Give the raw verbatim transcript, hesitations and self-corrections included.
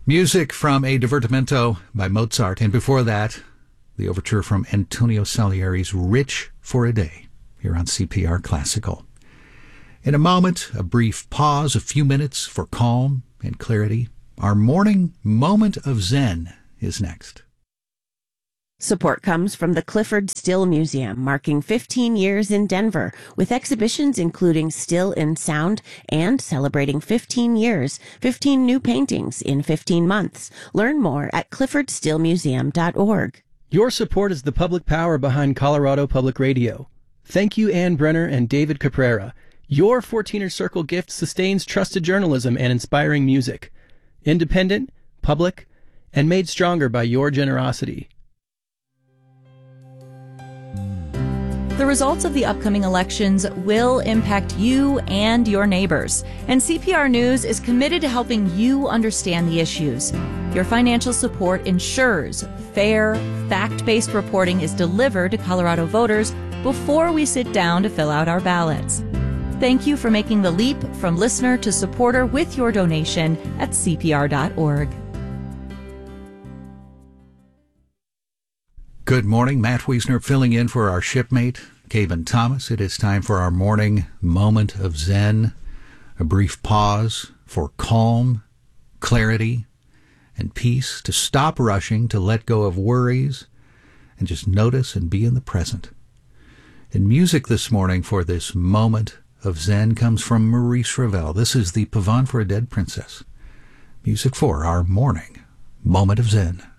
Music from a divertimento by Mozart, and before that, the overture from Antonio Salieri's Rich for a Day, here on C P R Classical. In a moment, a brief pause, a few minutes for calm and clarity. Our morning moment of Zen is next. Support comes from the Clyfford Still Museum, marking fifteen years in Denver, with exhibitions including Still in Sound and celebrating fifteen years, fifteen new paintings in fifteen months. Learn more at clifford still museum dot org. Your support is the public power behind Colorado Public Radio. Thank you, Ann Brenner and David Caprera. Your fourteener Circle gift sustains trusted journalism and inspiring music. Independent, public, and made stronger by your generosity. The results of the upcoming elections will impact you and your neighbors, and C P R News is committed to helping you understand the issues. Your financial support ensures fair, fact-based reporting is delivered to Colorado voters before we sit down to fill out our ballots. Thank you for making the leap from listener to supporter with your donation at C P R dot org. Good morning, Matt Wiesner filling in for our shipmate, Caven Thomas. It is time for our morning moment of Zen, a brief pause for calm, clarity, and peace, to stop rushing, to let go of worries, and just notice and be in the present. And music this morning for this moment of Zen comes from Maurice Ravel. This is the Pavane for a Dead Princess. Music for our morning moment of Zen.